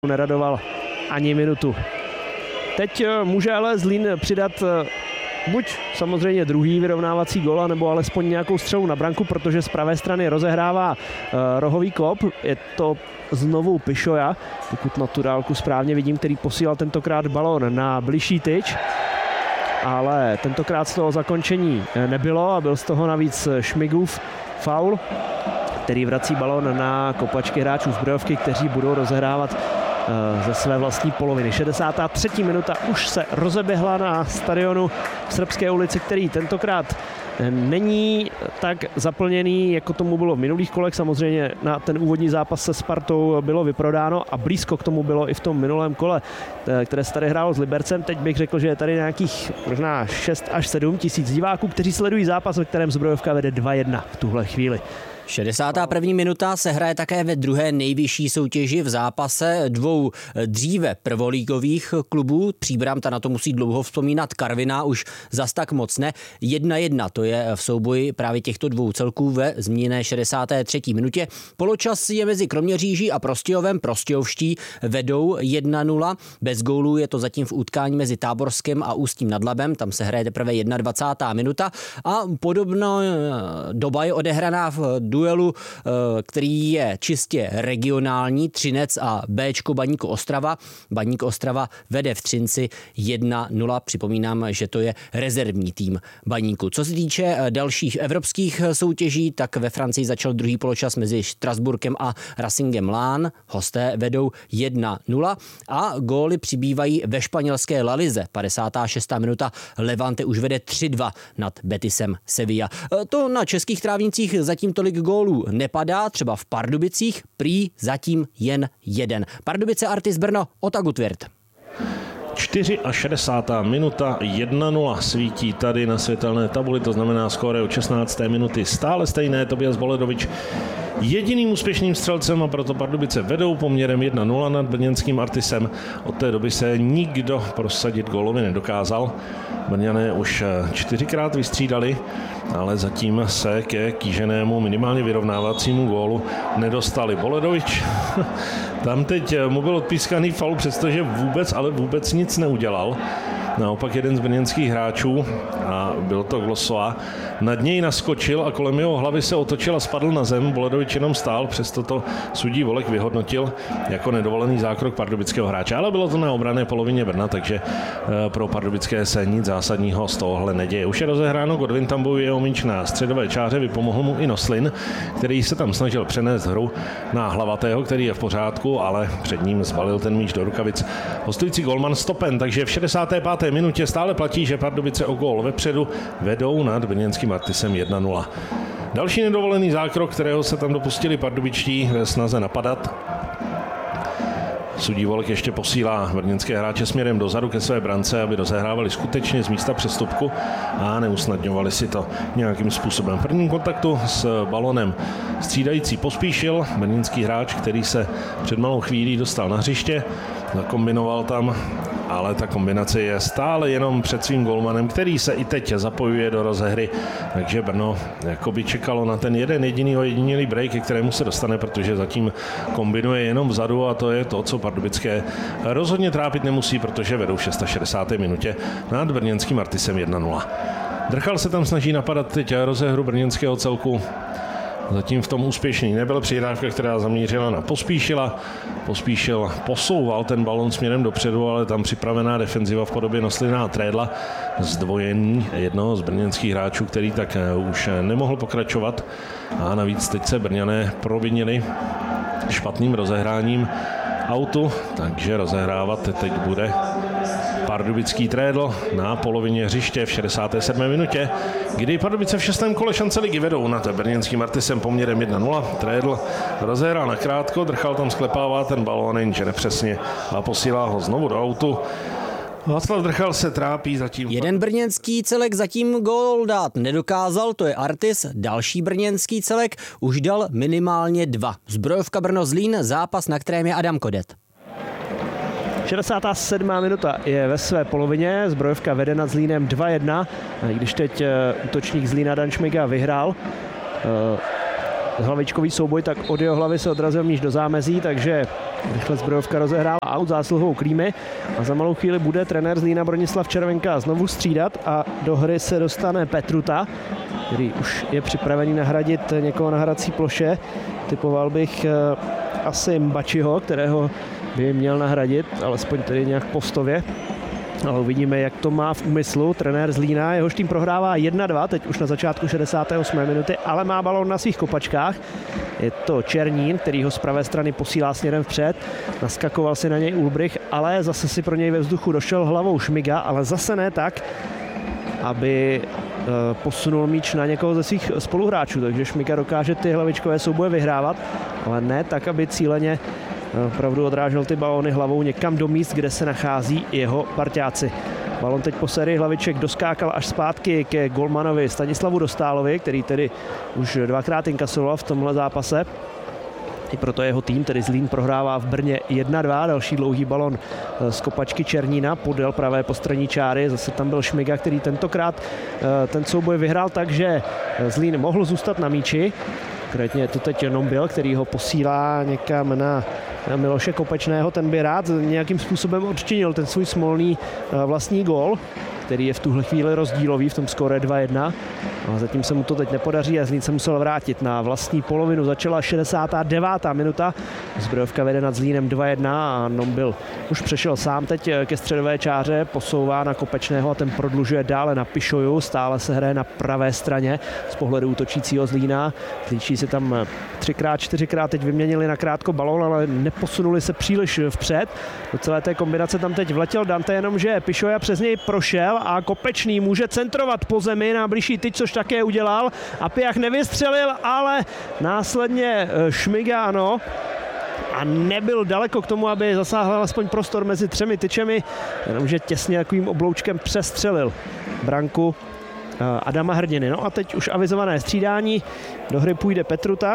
neradoval ani minutu. Teď může ale Zlín přidat buď samozřejmě druhý vyrovnávací gól, nebo alespoň nějakou střelu na branku, protože z pravé strany rozehrává rohový kop. Je to znovu Pišoja, pokud na tu dálku správně vidím, který posílal tentokrát balón na bližší tyč. Ale tentokrát z toho zakončení nebylo a byl z toho navíc Šmigův faul, který vrací balón na kopačky hráčů Zbrojovky, kteří budou rozehrávat ze své vlastní poloviny. 63. minuta už se rozeběhla na stadionu v Srbské ulici, který tentokrát není tak zaplněný, jako tomu bylo v minulých kolech. Samozřejmě na ten úvodní zápas se Spartou bylo vyprodáno a blízko k tomu bylo i v tom minulém kole, které se tady hrálo s Libercem. Teď bych řekl, že je tady nějakých možná 6 až 7 tisíc diváků, kteří sledují zápas, ve kterém Zbrojovka vede 2-1 v tuhle chvíli. 61. minuta se hraje také ve druhé nejvyšší soutěži v zápase dvou dříve prvolígových klubů. Příbram, ta na to musí dlouho vzpomínat, Karviná už zas tak moc ne. 1-1, to je v souboji právě těchto dvou celků ve zmíněné 63. minutě. Poločas je mezi Kroměříží a Prostějovem. Prostějovští vedou 1-0. Bez gólů je to zatím v utkání mezi Táborskem a Ústím nad Labem. Tam se hraje teprve 21. minuta a podobná doba je odehraná v duelu, který je čistě regionální, Třinec a Bčko Baník Ostrava. Baník Ostrava vede v Třinci 1-0. Připomínám, že to je rezervní tým Baníku. Co se týče dalších evropských soutěží, tak ve Francii začal druhý poločas mezi Štrasburkem a Racingem Lán. Hosté vedou 1-0 a góly přibývají ve španělské La Lize. 56. minuta Levante už vede 3-2 nad Betisem Sevilla. To na českých trávnicích zatím tolik gólů nepadá, třeba v Pardubicích, prý zatím jen jeden. Pardubice Artis Brno, Ota Gutwirth. 64. minuta, 1-0 svítí tady na světelné tabuli, to znamená skóre od 16. minuty stále stejné, Tobias Boledovič jediným úspěšným střelcem a proto Pardubice vedou poměrem 1-0 nad brněnským Artisem. Od té doby se nikdo prosadit gólově nedokázal. Brňané už 4krát vystřídali, ale zatím se ke kýženému minimálně vyrovnávacímu gólu nedostali. Boledovič, tam teď mu byl odpískaný faul, přestože vůbec nic neudělal. Naopak jeden z brněnských hráčů, a byl to Glosoa, nad něj naskočil a kolem jeho hlavy se otočil a spadl na zem. Boledovič jenom stál, přesto to sudí Volek vyhodnotil jako nedovolený zákrok pardubického hráče. Ale bylo to na obranné polovině Brna, takže pro pardubické se nic zásadního z tohohle neděje. Už je rozehráno, Godwin tam bojuje o míč na středové čáře, vypomohl mu i Noslin, který se tam snažil přenést hru na Hlavatého, který je v pořádku, ale před ním zbalil ten míč do rukavic hostující golman Stopen, takže v 65. minutě stále platí, že Pardubice o gól vepředu vedou nad brněnským Artisem 1-0. Další nedovolený zákrok, kterého se tam dopustili pardubičtí ve snaze napadat. Sudí Volek ještě posílá brněnské hráče směrem dozadu ke své brance, aby rozehrávali skutečně z místa přestupku a neusnadňovali si to nějakým způsobem. V prvním kontaktu s balonem střídající Pospíšil, brněnský hráč, který se před malou chvílí dostal na hřiště, zakombinoval tam, ale ta kombinace je stále jenom před svým golmanem, který se i teď zapojuje do rozehry, takže Brno jakoby čekalo na ten ojedinělý break, ke kterému se dostane, protože zatím kombinuje jenom vzadu a to je to, co pardubické rozhodně trápit nemusí, protože vedou v 66. minutě nad brněnským Artisem 1-0. Drchal se tam snaží napadat teď rozehru brněnského celku. Zatím v tom úspěšný nebyl, přihrávka, která zamířila na Pospíšila. Pospíšil posouval ten balon směrem dopředu, ale tam připravená defenziva v podobě Noslina a Trédla zdvojení jednoho z brněnských hráčů, který tak už nemohl pokračovat. A navíc teď se Brňané provinili špatným rozehráním autu, takže rozehrávat teď bude pardubický Trédl na polovině hřiště v 67. minutě, kdy Pardubice v 6. kole šance ligy vedou nad brněnským Artisem poměrem 1-0. Trédl rozehrál nakrátko, Drchal tam sklepává ten balón, jenže nepřesně a posílá ho znovu do autu. Václav Drchal se trápí zatím. Jeden brněnský celek zatím gól dát nedokázal, to je Artis. Další brněnský celek už dal minimálně 2. Zbrojovka Brno Zlín, zápas, na kterém je Adam Kodet. 67. minuta je ve své polovině, Zbrojovka vede nad Zlínem 2-1, když teď útočník Zlína Dan Šmiga vyhrál hlavičkový souboj, tak od jeho hlavy se odrazil míč do zámezí, takže rychle Zbrojovka rozehrála aut zásluhou Klímy a za malou chvíli bude trenér Zlína Bronislav Červenka znovu střídat a do hry se dostane Petruta, který už je připravený nahradit někoho na hrací ploše. Typoval bych asi Mbačiho, kterého by měl nahradit, alespoň tedy nějak postově. Ale uvidíme, jak to má v úmyslu trenér Zlína. Jehož tým prohrává 1-2, teď už na začátku 68. minuty, ale má balón na svých kopačkách. Je to Černín, který ho z pravé strany posílá směrem vpřed. Naskakoval si na něj Ulbrich, ale zase si pro něj ve vzduchu došel hlavou Šmiga, ale zase ne tak, aby posunul míč na někoho ze svých spoluhráčů. Takže Šmiga dokáže ty hlavičkové souboje vyhrávat, ale ne tak, aby cíleně opravdu odrážel ty balóny hlavou někam do míst, kde se nachází jeho parťáci. Balón teď po sérii hlaviček doskákal až zpátky ke golmanovi Stanislavu Dostálovi, který tedy už dvakrát inkasoval v tomhle zápase. I proto jeho tým, tedy Zlín, prohrává v Brně 1-2. Další dlouhý balon z kopačky Černína podél pravé postranní čáry. Zase tam byl Šmiga, který tentokrát ten souboj vyhrál, takže Zlín mohl zůstat na míči. Konkrétně je to teď jenom Byl, který ho posílá někam na Miloše Kopečného. Ten by rád nějakým způsobem odčinil ten svůj smolný vlastní gól, který je v tuhle chvíli rozdílový v tom skóre 2-1. A zatím se mu to teď nepodaří a Zlín se musel vrátit na vlastní polovinu. Začala 69. minuta. Zbrojovka vede nad Zlínem 2-1 a Nombil už přešel sám teď ke středové čáře, posouvá na Kopečného a ten prodlužuje dále na Pišoju. Stále se hraje na pravé straně z pohledu útočícího Zlína. Klíčí se tam 3x, 4x teď vyměnili na krátko balón, ale neposunuli se příliš vpřed. Do celé té kombinace tam teď vletěl Dante, jenomže Pišoja přes něj prošel a Kopečný může centrovat po zemi na blížší tyč, což také udělal. A Piach nevystřelil, ale následně Šmiga ano. A nebyl daleko k tomu, aby zasáhl alespoň prostor mezi třemi tyčemi, jenomže těsně takovým obloučkem přestřelil branku Adama Hrdiny. No a teď už avizované střídání. Do hry půjde Petruta.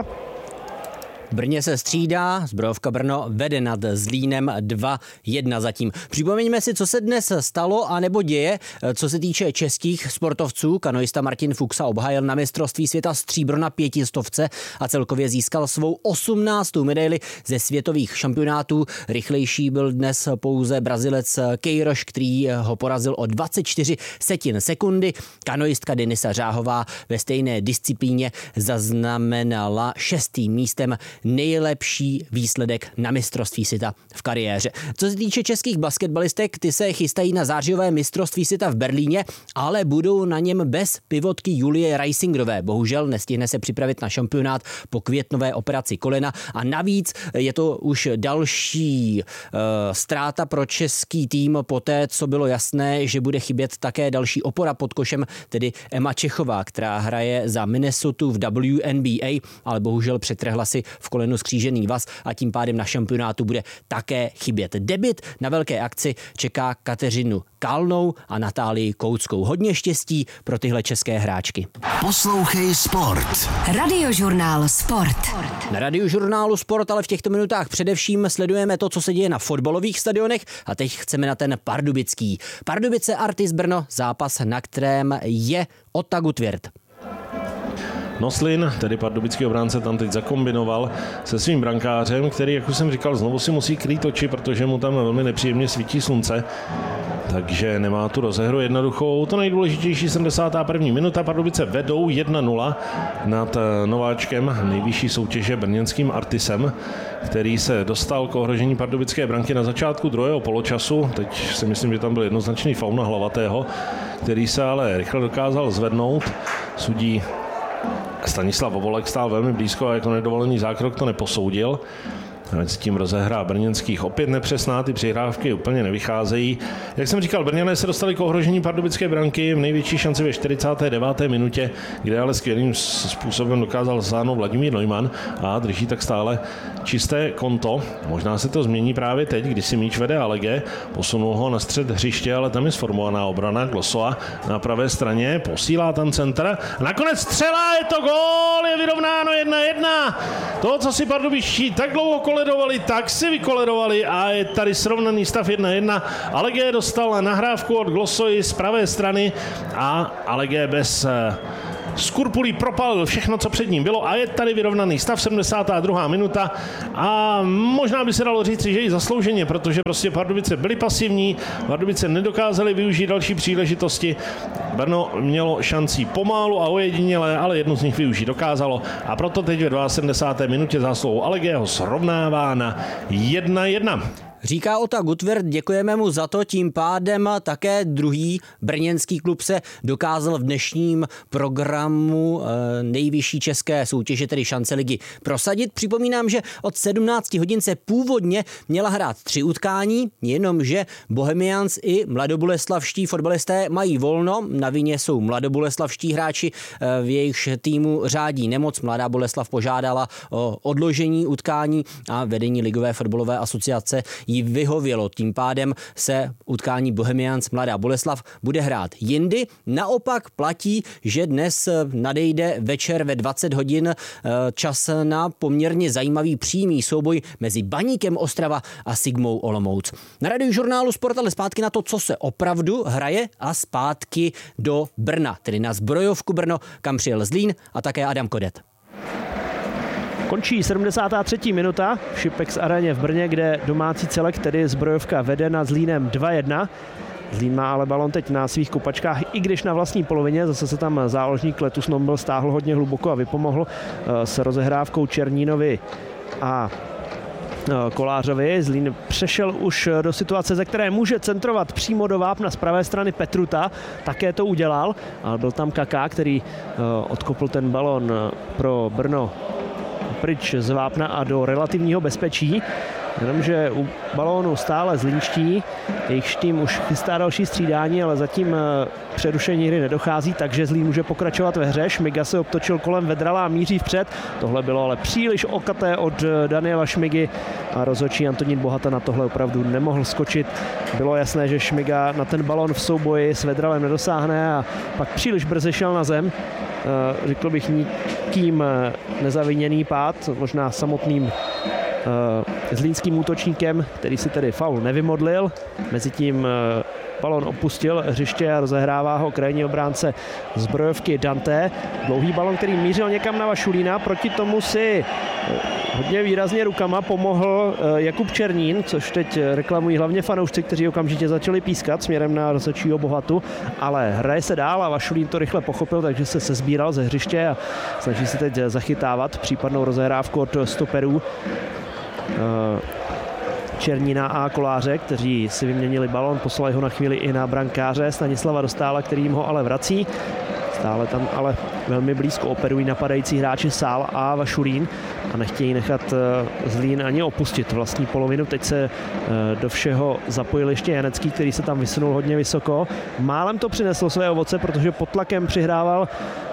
V Brně se střídá, Zbrojovka Brno vede nad Zlínem 2-1 zatím. Připomeňme si, co se dnes stalo a nebo děje, co se týče českých sportovců. Kanoista Martin Fuxa obhájil na mistrovství světa stříbro na 500 a celkově získal svou 18. medaili ze světových šampionátů. Rychlejší byl dnes pouze Brazilec Queiroz, který ho porazil o 24 sekundy. Kanoistka Denisa Řáhová ve stejné disciplíně zaznamenala 6. místem nejlepší výsledek na mistrovství světa v kariéře. Co se týče českých basketbalistek, ty se chystají na zářijové mistrovství světa v Berlíně, ale budou na něm bez pivotky Julie Reisingerové. Bohužel nestihne se připravit na šampionát po květnové operaci kolena a navíc je to už další ztráta pro český tým poté, co bylo jasné, že bude chybět také další opora pod košem, tedy Emma Čechová, která hraje za Minnesotu v WNBA, ale bohužel přetrhla si v kolenu skřížený vaz a tím pádem na šampionátu bude také chybět. Debut na velké akci čeká Kateřinu Kalnou a Natálii Kouckou. Hodně štěstí pro tyhle české hráčky. Poslouchej Sport. Radiožurnál Sport. Na Radiožurnálu Sport, ale v těchto minutách především sledujeme to, co se děje na fotbalových stadionech a teď chceme na ten pardubický. Pardubice Artis Brno, zápas, na kterém je Otagu Tvěrt. Noslin, tedy pardubický obránce, tam teď zakombinoval se svým brankářem, který, jak už jsem říkal, znovu si musí krýt oči, protože mu tam velmi nepříjemně svítí slunce. Takže nemá tu rozehru jednoduchou. To nejdůležitější 71. minuta. Pardubice vedou 1-0 nad nováčkem nejvyšší soutěže brněnským Artisem, který se dostal k ohrožení pardubické branky na začátku druhého poločasu. Teď si myslím, že tam byl jednoznačný faul na Hlavatého, který se ale rychle dokázal zvednout. Sudí Stanislav Vovolek stál velmi blízko a jako nedovolený zákrok to neposoudil. S tím rozehrá brněnských opět nepřesná, ty přihrávky úplně nevycházejí. Jak jsem říkal, Brňané se dostali k ohrožení pardubické branky v největší šanci ve 49. minutě, kde ale skvělým způsobem dokázal zasáhnout Vladimír Neumann a drží tak stále čisté konto. Možná se to změní právě teď, když si míč vede Alege, posunul ho na střed hřiště, ale tam je sformovaná obrana. Glosoa na pravé straně, posílá tam centr. Nakonec střela, je to gól, je vyrovnáno 1-1. To, co si pardubičtí tak dlouho koledovali, tak si vykoledovali a je tady srovnaný stav 1-1. Alege dostal nahrávku od Glosoi z pravé strany a Alege bez skrupulí propalil všechno, co před ním bylo a je tady vyrovnaný stav, 72. minuta a možná by se dalo říci, že i zaslouženě, protože prostě Pardubice byly pasivní, Pardubice nedokázali využít další příležitosti. Brno mělo šancí pomalu a ojediněle, ale jednu z nich využít dokázalo a proto teď ve 72. minutě zásluhou Allegého srovnává na 1-1. Říká Ota Gutwirth, děkujeme mu za to, tím pádem také druhý brněnský klub se dokázal v dnešním programu nejvyšší české soutěže, tedy Šance ligy, prosadit. Připomínám, že od 17 hodin se původně měla hrát 3 utkání, jenomže Bohemians i mladoboleslavští fotbalisté mají volno, na vině jsou mladoboleslavští hráči, v jejichž týmu řádí nemoc. Mladá Boleslav požádala o odložení utkání a vedení Ligové fotbalové asociace jí vyhovělo. Tím pádem se utkání Bohemians Mladá Boleslav bude hrát jindy. Naopak platí, že dnes nadejde večer ve 20 hodin čas na poměrně zajímavý přímý souboj mezi Baníkem Ostrava a Sigmou Olomouc. Na Radiožurnálu Sport, ale zpátky na to, co se opravdu hraje a zpátky do Brna, tedy na Zbrojovku Brno, kam přijel Zlín a také Adam Kodet. Končí 73. minuta v Šipex aréně v Brně, kde domácí celek, tedy Zbrojovka, vede nad Zlínem 2-1. Zlín má ale balon teď na svých kopačkách, i když na vlastní polovině. Zase se tam záložník Letus Nombil stáhl hodně hluboko a vypomohl s rozehrávkou Černínovi a Kolářovi. Zlín přešel už do situace, ze které může centrovat přímo do vápna z pravé strany Petruta. Také to udělal, ale byl tam Kaká, který odkopl ten balon pro Brno pryč z vápna a do relativního bezpečí. Jenomže u balónu stále zlínští, jejich tým už chystá další střídání, ale zatím přerušení hry nedochází, takže Zlín může pokračovat ve hře. Šmiga se obtočil kolem Vedrala a míří vpřed. Tohle bylo ale příliš okaté od Daniela Šmigy a rozhodčí Antonín Bohata na tohle opravdu nemohl skočit. Bylo jasné, že Šmiga na ten balón v souboji s Vedralem nedosáhne a pak příliš brzy šel na zem. Řekl bych nikým nezaviněný pád, možná samotným zlínským útočníkem, který si tedy faul nevymodlil. Mezitím balon opustil hřiště a rozehrává ho krajní obránce Zbrojovky Dante. Dlouhý balon, který mířil někam na Vašulína, proti tomu si hodně výrazně rukama pomohl Jakub Černín, což teď reklamují hlavně fanoušci, kteří okamžitě začali pískat směrem na rozhodčího Bohatu, ale hraje se dál a Vašulín to rychle pochopil, takže se sezbíral ze hřiště a snaží se teď zachytávat případnou rozehrávku od stoperů Černína a Koláře, kteří si vyměnili balon, poslali ho na chvíli i na brankáře Stanislava Dostála, který jim ho ale vrací. Stále tam ale velmi blízko operují napadající hráči Sál a Vašulín a nechtějí nechat Zlín ani opustit vlastní polovinu. Teď se do všeho zapojil ještě Janecký, který se tam vysunul hodně vysoko. Málem to přineslo své ovoce, protože pod tlakem přihrával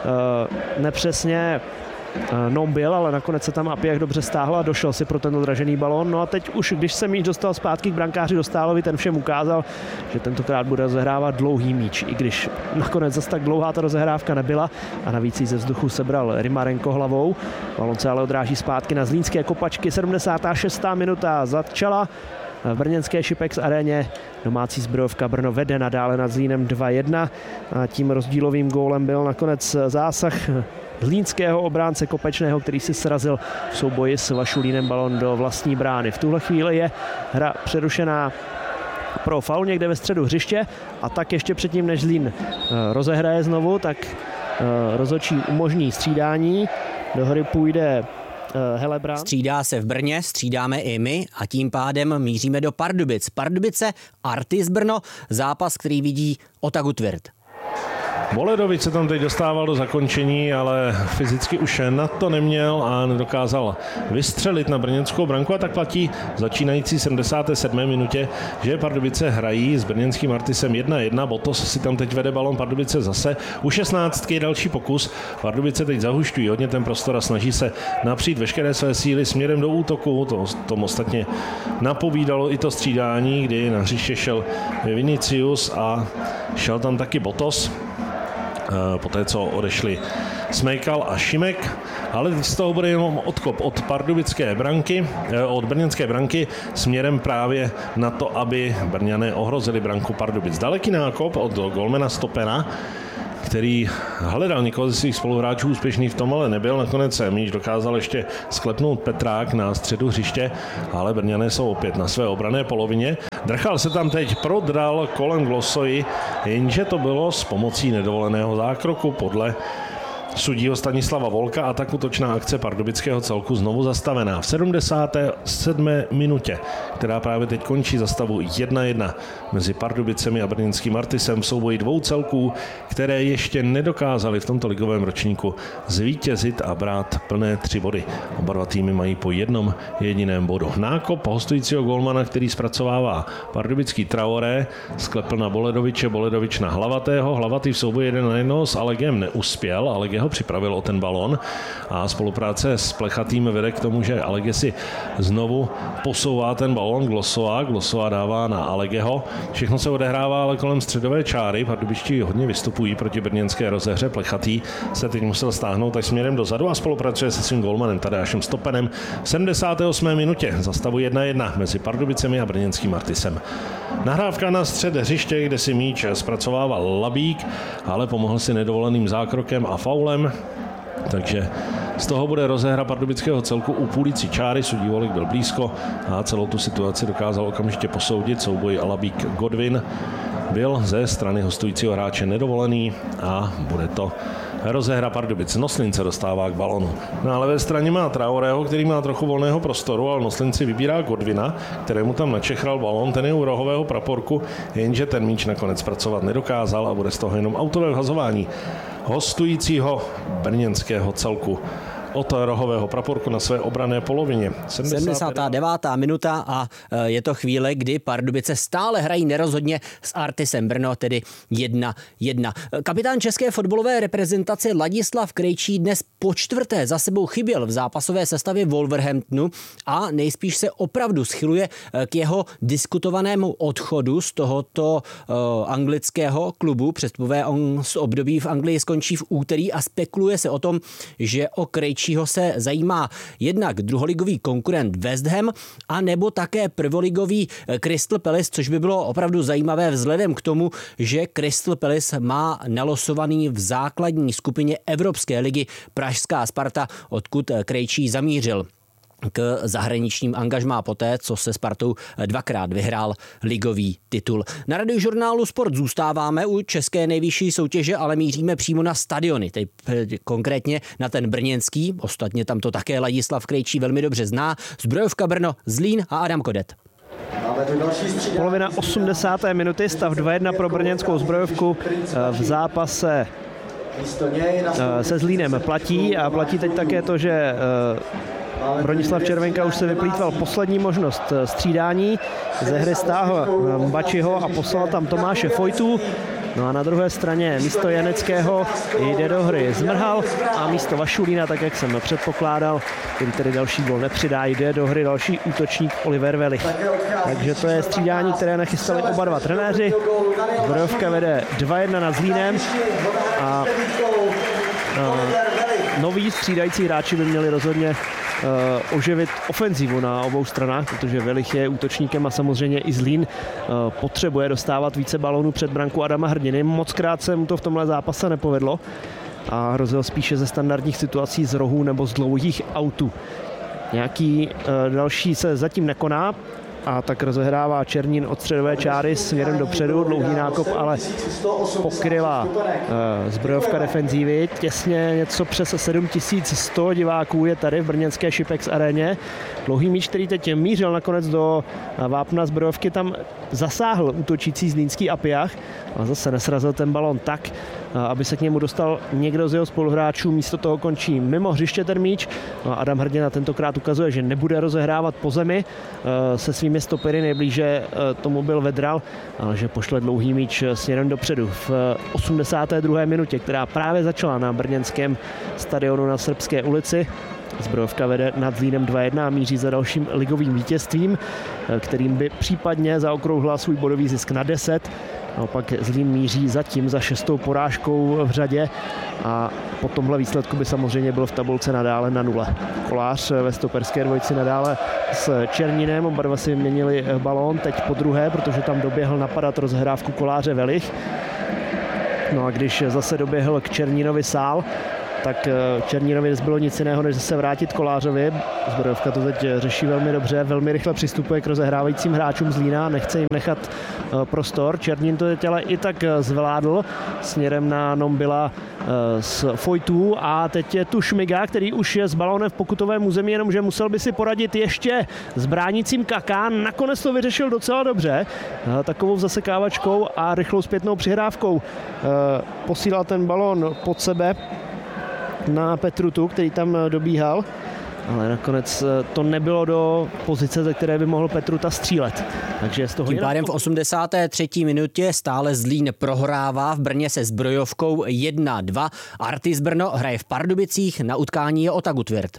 nepřesně Nombil, ale nakonec se tam Apiach dobře stáhl a došel si pro ten odražený balón. No a teď už, když se míč dostal zpátky k brankáři Dostálovi, ten všem ukázal, že tentokrát bude rozehrávat dlouhý míč, i když nakonec zase tak dlouhá ta rozehrávka nebyla a navíc ji ze vzduchu sebral Rymarenko hlavou. Balón se ale odráží zpátky na zlínské kopačky. 76. minuta začala v brněnské Šipex aréně. Domácí Zbrojovka Brno vede nadále nad Zlínem 2-1 a tím rozdílovým gólem byl nakonec zásah zlínského obránce Kopečného, který si srazil v souboji s Vašulínem balon do vlastní brány. V tuhle chvíli je hra přerušená pro faul někde ve středu hřiště a tak ještě předtím, než Zlín rozehraje znovu, tak rozhodčí umožní střídání. Do hry půjde Helebrant. Střídá se v Brně, střídáme i my a tím pádem míříme do Pardubic. Pardubice, Artis Brno, zápas, který vidí Ota Gutwirth. Boledovič se tam teď dostával do zakončení, ale fyzicky už na to neměl a nedokázal vystřelit na brněnskou branku a tak platí začínající 77. minutě, že Pardubice hrají s brněnským Artisem 1-1. Botos si tam teď vede balon, Pardubice zase. U 16 je další pokus. Pardubice teď zahušťují hodně ten prostor a snaží se napřít veškeré své síly směrem do útoku. To ostatně napovídalo i to střídání, kdy na hřiště šel Vinicius a šel tam taky Botos. Poté, co odešli Smejkal a Šimek, ale z toho bude jenom odkop od pardubické branky, od brněnské branky směrem právě na to, aby Brňané ohrozili branku Pardubic. Daleký nákop od golmana Stopena, který hledal někoho ze svých spoluhráčů, úspěšný v tom ale nebyl. Nakonec míč dokázal ještě sklepnout Petrák na středu hřiště, ale Brňané jsou opět na své obranné polovině. Drchal se tam teď prodral kolem Glosoji, jenže to bylo s pomocí nedovoleného zákroku podle sudího Stanislava Volka a tak útočná akce pardubického celku znovu zastavená. V 77. minutě, která právě teď končí za stavu 1-1 mezi Pardubicemi a brněnským Artisem v souboji dvou celků, které ještě nedokázali v tomto ligovém ročníku zvítězit a brát plné 3 body. Oba dva týmy mají po jednom jediném bodu. Nákop hostujícího golmana, který zpracovává pardubický Traoré, sklepl na Boledoviče, Boledovič na Hlavatého. Hlavatý v souboji 1-1 s Alegem neuspěl, Alege ho připravil o ten balon a spolupráce s Plechatým vede k tomu, že Alege si znovu posouvá ten balon Glosova dává na Alegeho. Všechno se odehrává ale kolem středové čáry. Pardubičtí hodně vystupují proti brněnské rozehře. Plechatý se teď musel stáhnout až směrem dozadu a spolupracuje se svým golmanem Tadeášem Stopenem v 78. minutě za stavu 1-1 mezi Pardubicemi a brněnským Artisem. Nahrávka na střed hřiště, kde si míč zpracovával Labík, ale pomohl si nedovoleným zákrokem a faulem. Takže z toho bude rozehra pardubického celku u půlící čáry. Sudí Volek byl blízko a celou tu situaci dokázal okamžitě posoudit. Souboj Alabík Godwin byl ze strany hostujícího hráče nedovolený a bude to rozehra Pardubic. Noslin se dostává k balonu. Na levé straně má Traorého, který má trochu volného prostoru, ale Noslin si vybírá Godwina, kterému tam načechral balon. Ten je u rohového praporku, jenže ten míč nakonec pracovat nedokázal a bude z toho jenom autové vhazování hostujícího brněnského celku od rohového praporku na své obranné polovině. 79. minuta a je to chvíle, kdy Pardubice stále hrají nerozhodně s Artisem Brno, tedy 1-1. Kapitán české fotbalové reprezentace Ladislav Krejčí dnes po čtvrté za sebou chyběl v zápasové sestavě Wolverhamptonu a nejspíš se opravdu schyluje k jeho diskutovanému odchodu z tohoto anglického klubu. Předpovědné období v Anglii skončí v úterý a spekuluje se o tom, že o Krejčího se zajímá jednak druholigový konkurent West Ham a nebo také prvoligový Crystal Palace, což by bylo opravdu zajímavé vzhledem k tomu, že Crystal Palace má nalosovaný v základní skupině Evropské ligy pražská Sparta, odkud Krejčí zamířil k zahraničním angažmá poté, co se Spartou dvakrát vyhrál ligový titul. Na Radiožurnálu Sport zůstáváme u české nejvyšší soutěže, ale míříme přímo na stadiony, teď konkrétně na ten brněnský, ostatně tam to také Ladislav Krejčí velmi dobře zná, Zbrojovka Brno, Zlín a Adam Kodet. Polovina 80. minuty, stav 2-1 pro brněnskou Zbrojovku v zápase se Zlínem platí a platí teď také to, že Bronislav Červenka už se vyplýtval poslední možnost střídání. Ze hry stáhl Mbačiho a poslal tam Tomáše Fojtu. No a na druhé straně místo Janeckého jde do hry Zmrhal a místo Vašulína, tak jak jsem předpokládal, který tedy další gol nepřidá, jde do hry další útočník Oliver Welich. Takže to je střídání, které nachystali oba dva trenéři. Zbrojovka vede 2-1 nad Zlínem a noví střídající hráči by měli rozhodně oživit ofenzivu na obou stranách, protože Welich je útočníkem a samozřejmě i Zlín potřebuje dostávat více balónů před branku Adama Hrdiny. Mockrát se mu to v tomhle zápase nepovedlo a hrozil spíše ze standardních situací z rohů nebo z dlouhých autů. Nějaký další se zatím nekoná a tak rozehrává Černín od středové čáry směrem dopředu, dlouhý nákop, ale pokryla Zbrojovka defenzívy. Těsně něco přes 7100 diváků je tady v brněnské Šipex aréně. Dlouhý míč, který teď mířil nakonec do vápna Zbrojovky, tam zasáhl útočící zlínský Apiach a zase nesrazil ten balon tak, aby se k němu dostal někdo z jeho spoluhráčů. Místo toho končí mimo hřiště ten míč. Adam Hrdina tentokrát ukazuje, že nebude rozehrávat po zemi se svými stopery, nejblíže tomu byl Vedral, ale že pošle dlouhý míč směrem dopředu. V 82. minutě, která právě začala na brněnském stadionu na Srbské ulici, Zbrojovka vede nad Zlínem 2-1 a míří za dalším ligovým vítězstvím, kterým by případně zaokrouhlila svůj bodový zisk na 10. Naopak Zlín míří zatím za 6. porážkou v řadě a po tomhle výsledku by samozřejmě byl v tabulce nadále na 0. Kolář ve stoperské dvojici nadále s Černinem, oba dva si vyměnili balón teď po druhé, protože tam doběhl napadat rozhrávku Koláře Welich. No a když zase doběhl k Černínovi Sál, tak Černínovi nezbylo nic jiného, než se vrátit Kolářovi. Zbrojovka to teď řeší velmi dobře, velmi rychle přistupuje k rozehrávajícím hráčům Zlína, nechce jim nechat prostor. Černín to teď ale i tak zvládl směrem na Nombila z Fojtů a teď je tu Šmiga, který už je s balónem v pokutovém území, jenomže musel by si poradit ještě s bránícím Kaká. Nakonec to vyřešil docela dobře, takovou zasekávačkou a rychlou zpětnou přihrávkou posílal ten balón pod sebe na Petrutu, který tam dobíhal, ale nakonec to nebylo do pozice, ze které by mohl Petruta střílet. Takže z toho tím pádem v 83. minutě stále Zlín prohrává v Brně se Zbrojovkou 1-2. Artis Brno hraje v Pardubicích, na utkání je Otagu Tvirt.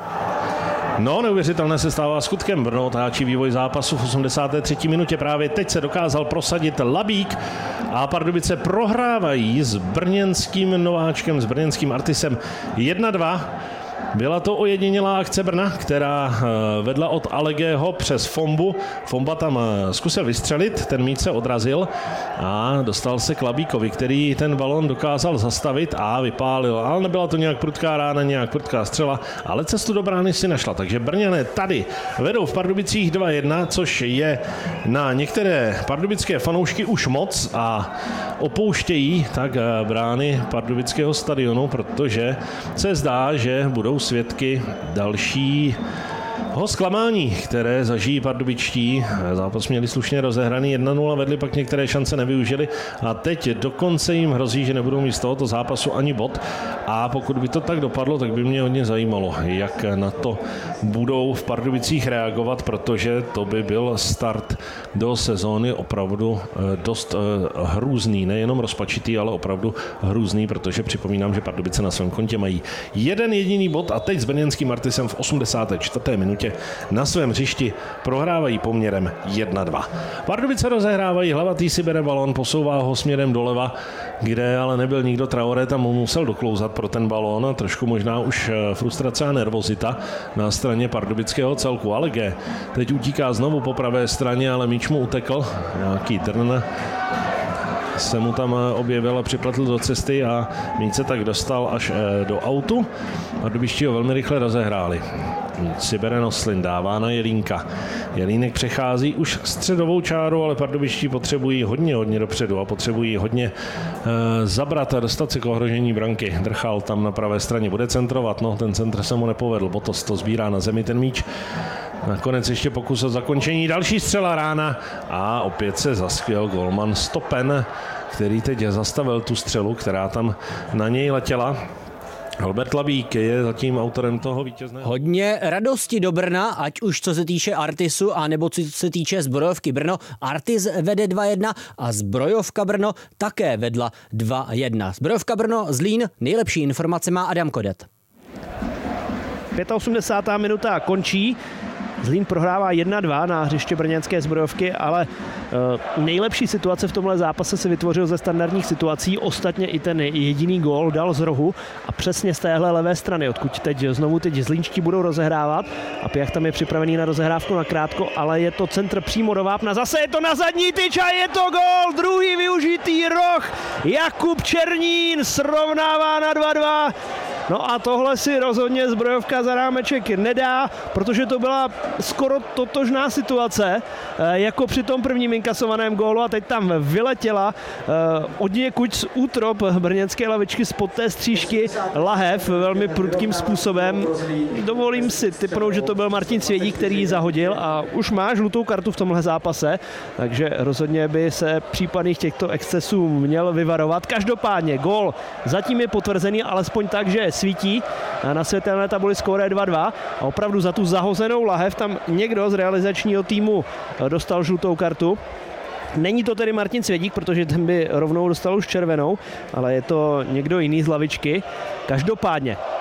No, neuvěřitelné se stává skutkem. Brno otáčí vývoj zápasu v 83. minutě. Právě teď se dokázal prosadit Labík a Pardubice prohrávají s brněnským nováčkem, s brněnským Artisem 1-2. Byla to ojedinělá akce Brna, která vedla od Allegého přes Fombu. Fomba tam zkusil vystřelit, ten míč se odrazil a dostal se k Labíkovi, který ten balon dokázal zastavit a vypálil. Ale nebyla to nějak prudká rána, nějak prudká střela, ale cestu do brány si našla. Takže Brňané tady vedou v Pardubicích 2-1, což je na některé pardubické fanoušky už moc a opouštějí tak brány pardubického stadionu, protože se zdá, že budou svědky dalšího zklamání, které zažijí pardubičtí. Zápas měli slušně rozehraný 1-0, vedli, pak některé šance nevyužili a teď dokonce jim hrozí, že nebudou mít z tohoto zápasu ani bod. A pokud by to tak dopadlo, tak by mě hodně zajímalo, jak na to budou v Pardubicích reagovat, protože to by byl start do sezóny opravdu dost hrůzný, nejenom rozpačitý, ale opravdu hrůzný, protože připomínám, že Pardubice na svém kontě mají jeden jediný bod a teď s brněnským Artisem v 84. minutě na svém hřišti prohrávají poměrem 1-2. Pardubice rozehrávají, Hlavatý si bere balón, posouvá ho směrem doleva, kde ale nebyl nikdo. Traoré tam musel doklouzat pro ten balón, trošku možná už frustrace a nervozita na straně pardubického celku. Alege teď utíká znovu po pravé straně, ale míč mu utekl, nějaký trn se mu tam objevil a připletl do cesty a míč se tak dostal až do autu. Pardubičtí ho velmi rychle rozehráli. Si bere Noslin, dává na Jelínka. Jelínek přechází už středovou čáru, ale pardubičtí potřebují hodně dopředu a potřebují hodně zabrat a dostat se k ohrožení branky. Drchal tam na pravé straně bude centrovat, no ten centr se mu nepovedl. Botos to sbírá na zemi ten míč. Nakonec ještě pokus o zakončení, další střela rána a opět se zaskvěl golman Stopen, který teď zastavil tu střelu, která tam na něj letěla. Albert Labík je zatím autorem toho vítězného. Hodně radosti do Brna, ať už co se týče Artisu, anebo co se týče Zbrojovky Brno. Artis vede 2-1 a Zbrojovka Brno také vedla 2-1. Zbrojovka Brno, Zlín, nejlepší informace má Adam Kodet. 85. minuta končí. Zlín prohrává 1-2 na hřiště brněnské Zbrojovky, ale nejlepší situace v tomhle zápase se vytvořil ze standardních situací. Ostatně i ten jediný gól dal z rohu a přesně z téhle levé strany, odkud teď Zlínčtí budou rozehrávat a Piach tam je připravený na rozehrávku na krátko, ale je to centr přímo do vápna. Zase je to na zadní tyč a je to gól! Druhý využitý roh. Jakub Černín srovnává na 2-2. No a tohle si rozhodně Zbrojovka za rámeček nedá, protože to byla skoro totožná situace jako při tom prvním inkasovaném gólu a teď tam vyletěla od někud z útrop brněnské lavičky spod té střížky lahev velmi prudkým způsobem. Dovolím si tipnout, že to byl Martin Svědík, který ji zahodil a už má žlutou kartu v tomhle zápase, takže rozhodně by se případných těchto excesů měl vyvarovat. Každopádně gól zatím je potvrzený alespoň tak, že svítí na světelné tabuli skóre 2-2 a opravdu za tu zahozenou lahev tam někdo z realizačního týmu dostal žlutou kartu. Není to tedy Martin Svědík, protože ten by rovnou dostal už červenou, ale je to někdo jiný z lavičky. Každopádně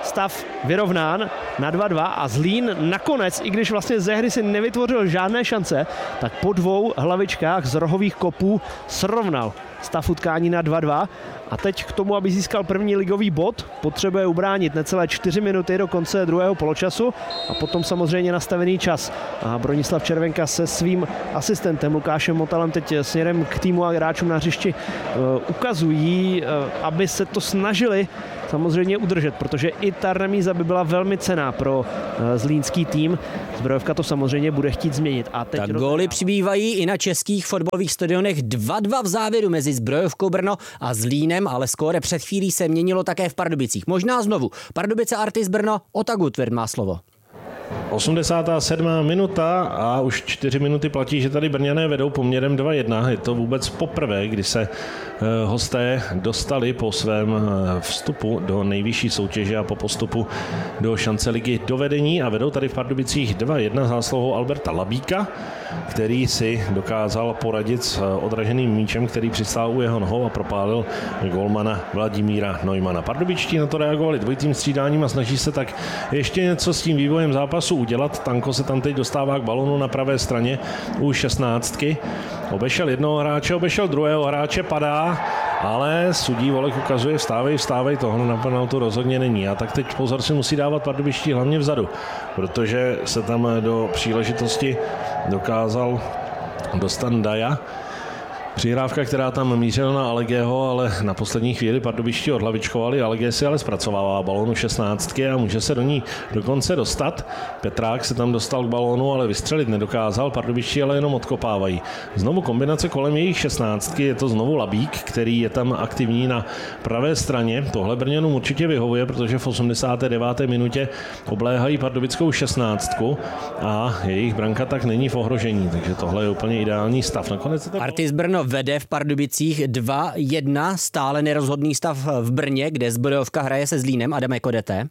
stav vyrovnán na 2-2 a Zlín nakonec, i když vlastně ze hry si nevytvořil žádné šance, tak po 2 hlavičkách z rohových kopů srovnal stav utkání na 2-2 a teď k tomu, aby získal první ligový bod, potřebuje ubránit necelé 4 minuty do konce druhého poločasu a potom samozřejmě nastavený čas. A Bronislav Červenka se svým asistentem Lukášem Motalem teď směrem k týmu a hráčům na hřišti ukazují, aby se to snažili samozřejmě udržet, protože i ta remíza by byla velmi cenná pro zlínský tým. Zbrojovka to samozřejmě bude chtít změnit. A teď tak góly přibývají i na českých fotbalových stadionech. 2-2 v závěru mezi Zbrojovkou Brno a Zlínem, ale skóre před chvílí se měnilo také v Pardubicích. Možná znovu. Pardubice Artis Brno, Ota Gutwirth má slovo. 87. minuta a už 4 minuty platí, že tady Brňané vedou poměrem 2-1. Je to vůbec poprvé, kdy se hosté dostali po svém vstupu do nejvyšší soutěže a po postupu do šance ligy do vedení a vedou tady v Pardubicích 2-1 zásluhou Alberta Labíka, který si dokázal poradit s odraženým míčem, který přistál u jeho nohou a propálil golmana Vladimíra Neumana. Pardubičtí na to reagovali dvojitým střídáním a snaží se tak ještě něco s tím vývojem zápasu udělat. Tanko se tam teď dostává k balonu na pravé straně u 16. Obešel jednoho hráče, obešel druhého hráče, padá, ale sudí Volek ukazuje vstávej, tohle na penaltu rozhodně není. A tak teď pozor si musí dávat Pardubičtí hlavně vzadu, protože se tam do příležitosti dokázal dostat Daja. Přihrávka, která tam mířila na Allegého, ale na poslední chvíli Pardubičtí odhlavičkovali. Allegé si ale zpracovává balonu 16 a může se do ní dokonce dostat. Petrák se tam dostal k balonu, ale vystřelit nedokázal. Pardubičtí ale jenom odkopávají. Znovu kombinace kolem jejich 16, je to znovu Labík, který je tam aktivní na pravé straně. Tohle Brňanům určitě vyhovuje, protože v 89. minutě obléhají pardubickou 16 a jejich branka tak není v ohrožení, takže tohle je úplně ideální stav. Nakonec to Artis Brno vede v Pardubicích 2-1, stále nerozhodný stav v Brně, kde Zbrojovka hraje se Zlínem. Adame Kodete.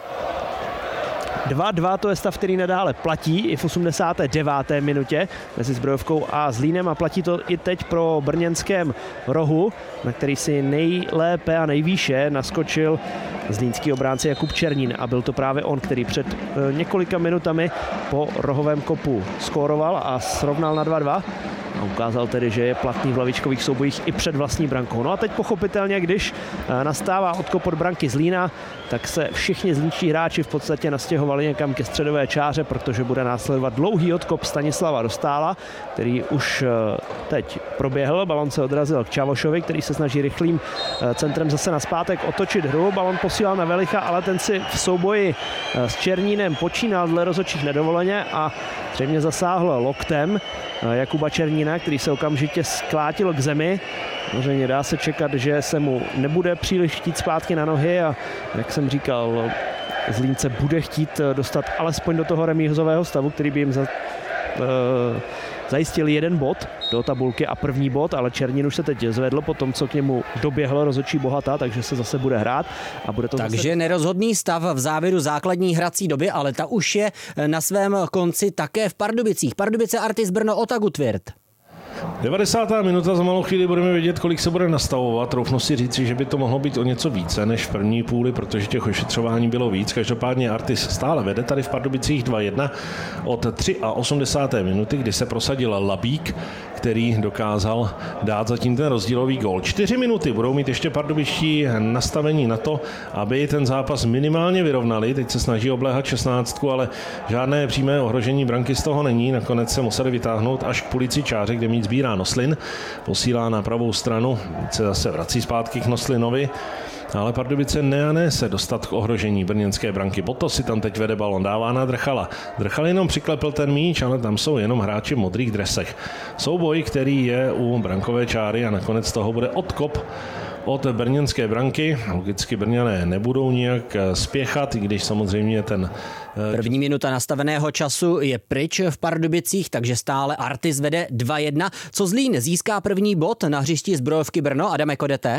2-2 to je stav, který nadále platí i v 89. minutě mezi Zbrojovkou a Zlínem a platí to i teď pro brněnském rohu, na který si nejlépe a nejvýše naskočil zlínský obránce Jakub Černín a byl to právě on, který před několika minutami po rohovém kopu skóroval a srovnal na 2-2. A ukázal tedy, že je platný v lavičkových soubojích i před vlastní brankou. No a teď pochopitelně, když nastává odkop od branky Zlína, tak se všichni zlínští hráči v podstatě nastěhovali někam ke středové čáře, protože bude následovat dlouhý odkop Stanislava Dostála, který už teď proběhl. Balon se odrazil k Čavošovi, který se snaží rychlým centrem zase nazpátek otočit hru. Balon posílal na Velicha, ale ten si v souboji s Černínem počínal dle rozhodčích nedovoleně a zřejmě zasáhl loktem Jakuba Černína, který se okamžitě sklátil k zemi. Samozřejmě dá se čekat, že se mu nebude příliš chtít zpátky na nohy a jak jsem říkal, Zlínce bude chtít dostat alespoň do toho remízového stavu, který by jim zajistil jeden bod do tabulky a první bod, ale Černín už se teď zvedl po tom, co k němu doběhl rozhodčí Bohata, takže se zase bude hrát. A bude to takže zase nerozhodný stav v závěru základní hrací doby, ale ta už je na svém konci také v Pardubicích. Pardubice Artis Brno, Ota Gutwirth. 90. minuta, za malou chvíli budeme vědět, kolik se bude nastavovat. Troufnu si říci, že by to mohlo být o něco více než v první půli, protože těch ošetřování bylo víc. Každopádně Artis stále vede tady v Pardubicích 2-1 od 83. minuty, kdy se prosadil Labík, který dokázal dát zatím ten rozdílový gól. 4 minuty budou mít ještě pardubičtí nastavení na to, aby ten zápas minimálně vyrovnali. Teď se snaží obléhat 16, ale žádné přímé ohrožení branky z toho není. Nakonec se museli vytáhnout až k půlici čáře, kde míč sbírá Noslin. Posílá na pravou stranu, se zase vrací zpátky k Noslinovi. Ale Pardubice ne se dostat k ohrožení brněnské branky. Boto si tam teď vede balon, dává na Drchala. Drchal jenom přiklepl ten míč, ale tam jsou jenom hráči v modrých dresech. Souboj, který je u brankové čáry a nakonec toho bude odkop od brněnské branky. Logicky Brňané nebudou nijak spěchat, i když samozřejmě ten první minuta nastaveného času je pryč v Pardubicích, takže stále Artis vede 2-1. Co Zlín získá první bod na hřišti Zbrojovky Brno? Adame Kodete.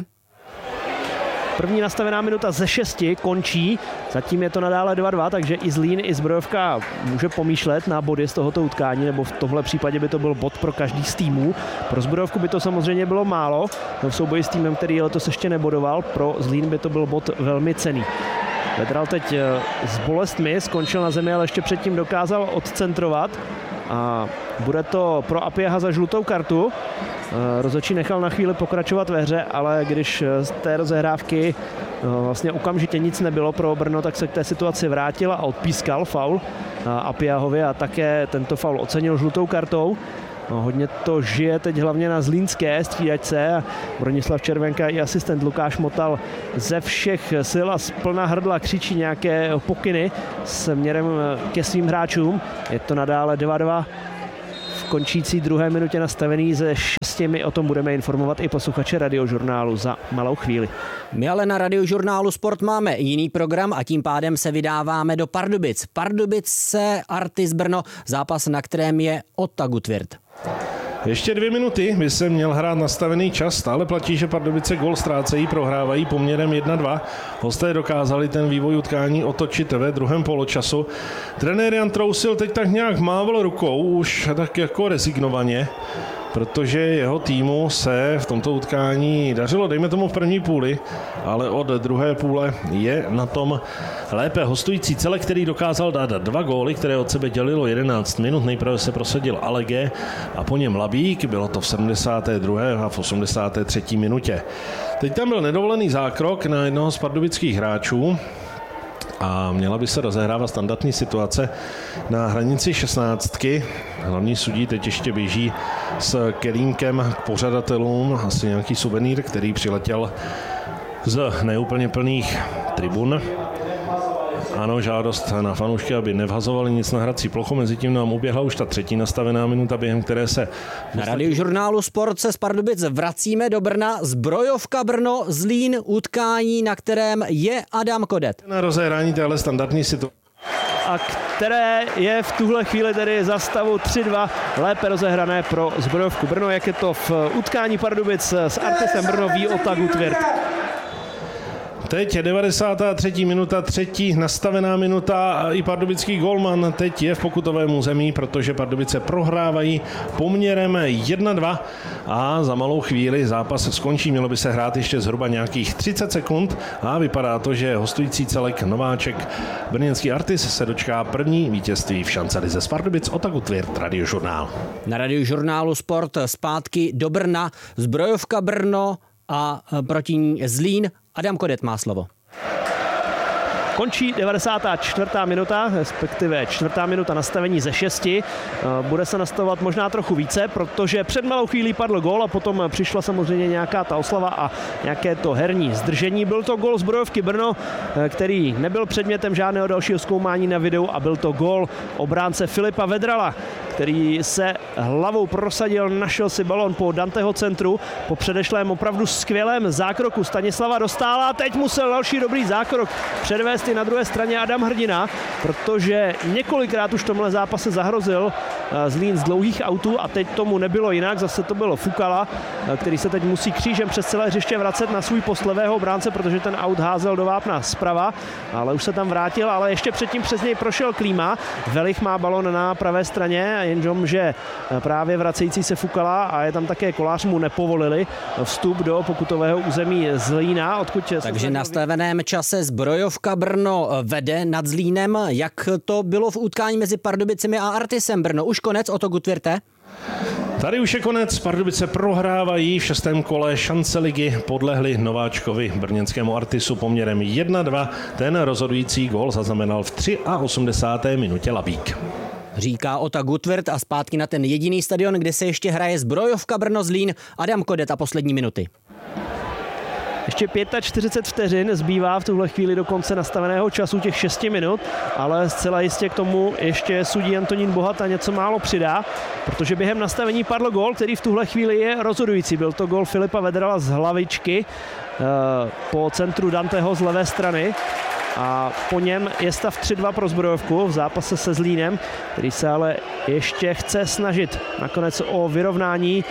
První nastavená minuta ze 6 končí, zatím je to nadále 2-2, takže i Zlín, i Zbrojovka může pomýšlet na body z tohoto utkání, nebo v tomhle případě by to byl bod pro každý z týmů. Pro Zbrojovku by to samozřejmě bylo málo, v souboji s týmem, který letos ještě nebodoval, pro Zlín by to byl bod velmi cenný. Vedral teď s bolestmi, skončil na zemi, ale ještě předtím dokázal odcentrovat. A bude to pro Apieha za žlutou kartu. Rozhodčí nechal na chvíli pokračovat ve hře, ale když z té rozehrávky vlastně okamžitě nic nebylo pro Brno, tak se k té situaci vrátil a odpískal faul Apiehovi a také tento faul ocenil žlutou kartou. No, hodně to žije teď hlavně na zlínské střídačce a Bronislav Červenka i asistent Lukáš Motal ze všech sil a z plna hrdla křičí nějaké pokyny směrem ke svým hráčům. Je to nadále 2-2 v končící druhé minutě nastavený ze 6. My o tom budeme informovat i posluchače Radiožurnálu za malou chvíli. My ale na Radiožurnálu Sport máme jiný program a tím pádem se vydáváme do Pardubic. Pardubice Artis Brno, zápas, na kterém je Ota Gutwirth. Ještě 2 minuty by se měl hrát nastavený čas, stále platí, že Pardubice gól ztrácejí, prohrávají poměrem 1-2. Hosté dokázali ten vývoj utkání otočit ve druhém poločasu. Trenér Jan Trousil teď tak nějak mával rukou, už tak jako rezignovaně, protože jeho týmu se v tomto utkání dařilo, dejme tomu v první půli, ale od druhé půle je na tom lépe. Hostující Celek, který dokázal dát 2 góly, které od sebe dělilo 11 minut, nejprve se prosadil Alege a po něm Labík, bylo to v 72. a v 83. minutě. Teď tam byl nedovolený zákrok na jednoho z pardubických hráčů a měla by se rozehrávat standardní situace na hranici 16. Hlavní sudí teď ještě běží s kelímkem k pořadatelům, asi nějaký suvenýr, který přiletěl z neúplně plných tribun. Ano, žádost na fanoušky, aby nevhazovali nic na hrací plochu. Mezitím nám uběhla už ta 3. nastavená minuta, během které se... Na Radiožurnálu Sport se z Pardubic vracíme do Brna. Zbrojovka Brno, Zlín, utkání, na kterém je Adam Kodet. Na rozehrání téhle standardní situace. A které je v tuhle chvíli tedy za stavu 3-2 lépe rozehrané pro Zbrojovku Brno, jak je to v utkání Pardubic s Artisem Brno, ví Ota Gutwirth. Teď je 93. minuta, 3. nastavená minuta a i pardubický golman teď je v pokutovém území, protože Pardubice prohrávají poměrem 1-2 a za malou chvíli zápas skončí. Mělo by se hrát ještě zhruba nějakých 30 sekund a vypadá to, že hostující Celek nováček brněnský Artis se dočká první vítězství v šancelize z Pardubic. Ota Gutwirth, Radiožurnál. Na Radiožurnálu Sport zpátky do Brna, Zbrojovka Brno a proti ní Zlín. Adam Kodet má slovo. Končí 94. minuta, respektive 4. minuta nastavení ze 6. Bude se nastavovat možná trochu více, protože před malou chvílí padl gól a potom přišla samozřejmě nějaká ta oslava a nějaké to herní zdržení. Byl to gól Zbrojovky Brno, který nebyl předmětem žádného dalšího zkoumání na videu a byl to gól obránce Filipa Vedrala, který se hlavou prosadil, našel si balon po Danteho centru, po předešlém opravdu skvělém zákroku Stanislava Dostála. Teď musel další dobrý zákrok předvést i na druhé straně Adam Hrdina, protože několikrát už v tomhle zápase zahrozil Zlín z dlouhých autů a teď tomu nebylo jinak, zase to bylo Fukala, který se teď musí křížem přes celé hřiště vracet na svůj post levého bránce, protože ten aut házel do vápna zprava, ale už se tam vrátil, ale ještě předtím přes něj prošel Klíma. Velich má balon na pravé straně, jenže právě vracející se Fukala a je tam také Kolář mu nepovolili vstup do pokutového území Zlína, odkud... Takže na nastaveném čase Zbrojovka Brno vede nad Zlínem. Jak to bylo v utkání mezi Pardubicemi a Artisem Brno? Už konec, Oto Gutwirthe? Tady už je konec, Pardubice prohrávají v 6. kole šance ligy, podlehli nováčkovi brněnskému Artisu poměrem 1-2. Ten rozhodující gól zaznamenal v 83. minutě Labík. Říká Ota Gutwirth a zpátky na ten jediný stadion, kde se ještě hraje Zbrojovka Brno Zlín. Adam Kodet a poslední minuty. Ještě 45 vteřin zbývá v tuhle chvíli do konce nastaveného času těch 6 minut, ale zcela jistě k tomu ještě sudí Antonín Bohat a něco málo přidá, protože během nastavení padl gól, který v tuhle chvíli je rozhodující. Byl to gól Filipa Vedrala z hlavičky po centru Danteho z levé strany. A po něm je stav 3-2 pro Zbrojovku v zápase se Zlínem, který se ale ještě chce snažit nakonec o vyrovnání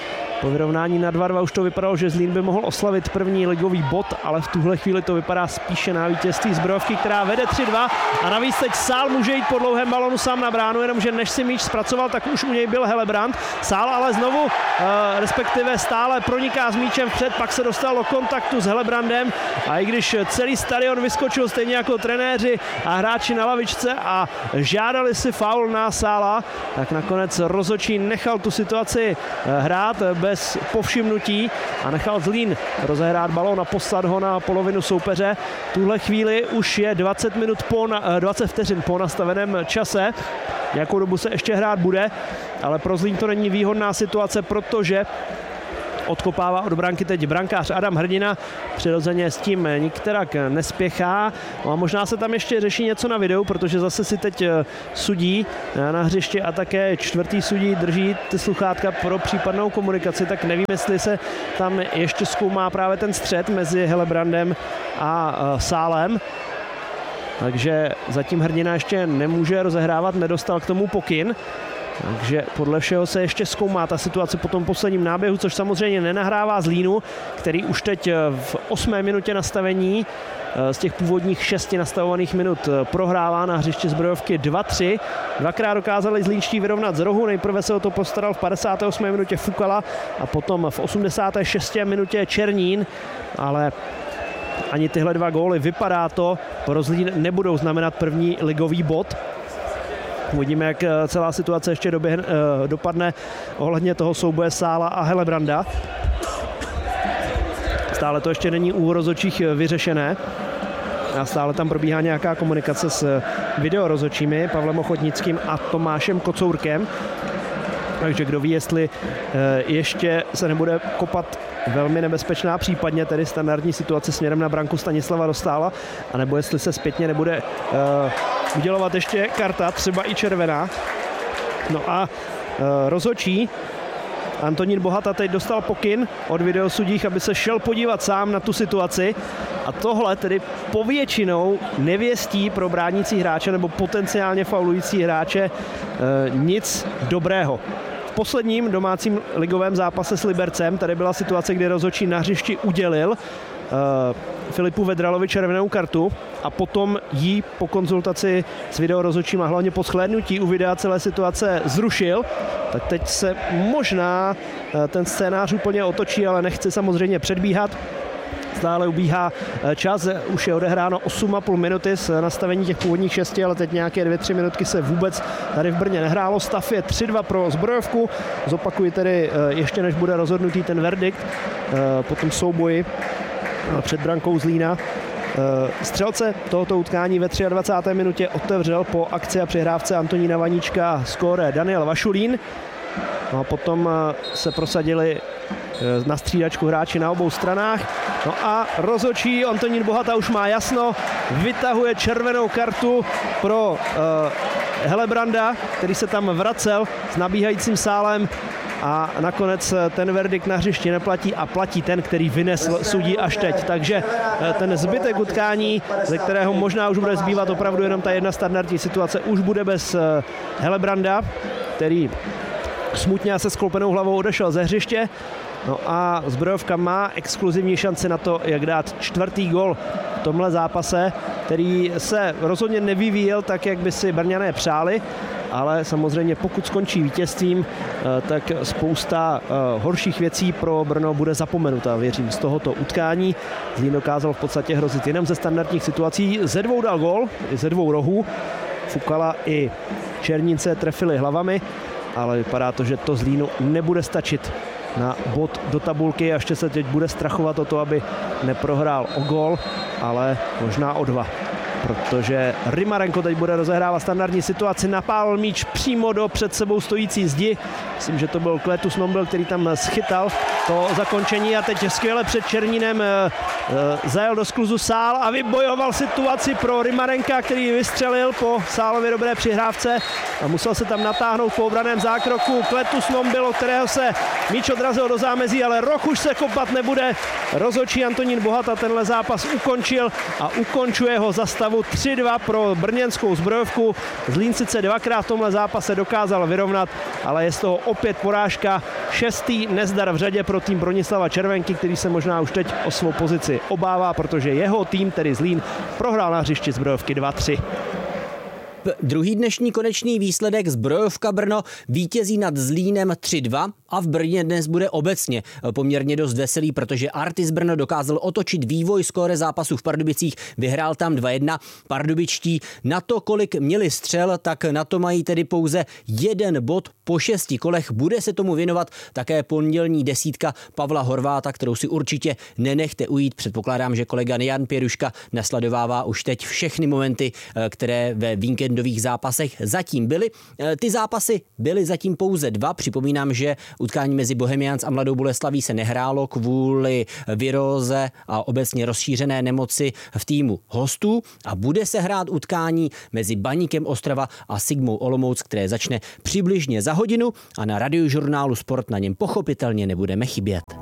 Po vyrovnání na 2-2 už to vypadalo, že Zlín by mohl oslavit první ligový bod, ale v tuhle chvíli to vypadá spíše na vítězství Zbrojovky, která vede 3-2 a navíc teď Sál může jít po dlouhém balonu sám na bránu, jenomže než si míč zpracoval, tak už u něj byl Helebrant. Sál ale znovu, respektive stále proniká s míčem vpřed, pak se dostal do kontaktu s Helebrandem a i když celý stadion vyskočil stejně jako trenéři a hráči na lavičce a žádali si faul na Sála, tak nakonec rozhodčí nechal tu situaci hrát bez povšimnutí a nechal Zlín rozehrát balón a poslat ho na polovinu soupeře. V tuhle chvíli už je 20 vteřin po nastaveném čase. Jakou dobu se ještě hrát bude, ale pro Zlín to není výhodná situace, protože odkopává od branky teď brankář Adam Hrdina. Přirozeně s tím nikterak nespěchá. No a možná se tam ještě řeší něco na videu, protože zase si teď sudí na hřišti a také čtvrtý sudí drží ty sluchátka pro případnou komunikaci, tak nevím, jestli se tam ještě zkoumá právě ten střet mezi Helebrandem a Sálem. Takže zatím Hrdina ještě nemůže rozehrávat, nedostal k tomu pokyn. Takže podle všeho se ještě zkoumá ta situace po tom posledním náběhu, což samozřejmě nenahrává Zlínu, který už teď v 8. minutě nastavení z těch původních 6 nastavovaných minut prohrává na hřišti Zbrojovky 2-3. Dvakrát dokázali zlínští vyrovnat z rohu, nejprve se o to postaral v 58. minutě Fukala a potom v 86. minutě Černín, ale ani tyhle dva góly, vypadá to, pro Zlín nebudou znamenat první ligový bod. Uvidíme, jak celá situace ještě dopadne ohledně toho souboje Sála a Helebranda. Stále to ještě není u rozhodčích vyřešené. A stále tam probíhá nějaká komunikace s videorozhodčími Pavlem Ochotnickým a Tomášem Kocourkem. Takže kdo ví, jestli ještě se nebude kopat velmi nebezpečná, případně tedy standardní situace směrem na branku Stanislava Dostála, anebo jestli se zpětně nebude udělovat ještě karta, třeba i červená. No a rozhodčí Antonín Bohata teď dostal pokyn od videosudích, aby se šel podívat sám na tu situaci a tohle tedy povětšinou nevěstí pro bránící hráče nebo potenciálně faulující hráče nic dobrého. V posledním domácím ligovém zápase s Libercem tady byla situace, kdy rozhodčí na hřišti udělil Filipu Vedralovi červenou kartu a potom jí po konzultaci s videorozhodčím a hlavně po shlédnutí u videa celé situace zrušil. Tak teď se možná ten scénář úplně otočí, ale nechci samozřejmě předbíhat. Stále ubíhá čas, už je odehráno 8,5 minuty z nastavení těch původních 6, ale teď nějaké 2-3 minutky se vůbec tady v Brně nehrálo. Stav je 3-2 pro Zbrojovku. Zopakuji tedy, ještě než bude rozhodnutý ten verdikt po tom souboji před brankou Zlína. Střelce tohoto utkání ve 23. minutě otevřel po akci a přihrávce Antonína Vaníčka skóre Daniel Vašulín. No a potom se prosadili na střídačku hráči na obou stranách. No a rozhodčí Antonín Bohata už má jasno, vytahuje červenou kartu pro Helebranda, který se tam vracel s nabíhajícím Sálem. A nakonec ten verdikt na hřišti neplatí a platí ten, který vynesl sudí až teď. Takže ten zbytek utkání, ze kterého možná už bude zbývat opravdu jenom ta jedna standardní situace, už bude bez Helebranda, který smutně a se skloupenou hlavou odešel ze hřiště. No a Zbrojovka má exkluzivní šanci na to, jak dát čtvrtý gol v tomhle zápase, který se rozhodně nevyvíjel tak, jak by si Brňané přáli, ale samozřejmě pokud skončí vítězstvím, tak spousta horších věcí pro Brno bude zapomenuta, věřím, z tohoto utkání. Zlín dokázal v podstatě hrozit jenom ze standardních situací. Ze dvou dal gol, ze dvou rohů. Fukala i Černínce trefili hlavami, ale vypadá to, že to Zlínu nebude stačit na bod do tabulky a ještě se teď bude strachovat o to, aby neprohrál o gol, ale možná o 2. Protože Rymarenko teď bude rozehrávat standardní situaci, napálil míč přímo do před sebou stojící zdi. Myslím, že to byl Kletus Nombel, který tam schytal to zakončení a teď skvěle před Černínem zajel do skluzu Sál a vybojoval situaci pro Rymarenka, který vystřelil po Sálově dobré přihrávce a musel se tam natáhnout po obraném zákroku. Kletus Nombil, od kterého se míč odrazil do zámezí, ale roh už se kopat nebude. Rozhodčí Antonín Bohata tenhle zápas ukončil a ukončuje ho za stavu 3-2 pro brněnskou Zbrojovku. Zlín sice dvakrát v tomhle zápase dokázal vyrovnat, ale je z toho opět porážka. 6. nezdar v řadě pro tým Bronislava Červenky, který se možná už teď o svou pozici obává, protože jeho tým, tedy Zlín, prohrál na hřišti Zbrojovky 2-3. Druhý dnešní konečný výsledek Zbrojovka Brno vítězí nad Zlínem 3-2 a v Brně dnes bude obecně poměrně dost veselý, protože Artis Brno dokázal otočit vývoj skóre zápasu v Pardubicích, vyhrál tam 2-1. Pardubičtí na to, kolik měli střel, tak na to mají tedy pouze 1 bod po 6 kolech. Bude se tomu věnovat také pondělní desítka Pavla Horváta, kterou si určitě nenechte ujít. Předpokládám, že kolega Jan Pěruška nasledovává už teď všechny momenty, které ve víkendových zápasech zatím byly. Ty zápasy byly zatím pouze 2. Připomínám, že utkání mezi Bohemians a Mladou Boleslaví se nehrálo kvůli viróze a obecně rozšířené nemoci v týmu hostů a bude se hrát utkání mezi Baníkem Ostrava a Sigmou Olomouc, které začne přibližně za hodinu a na Radiožurnálu Sport na něm pochopitelně nebudeme chybět.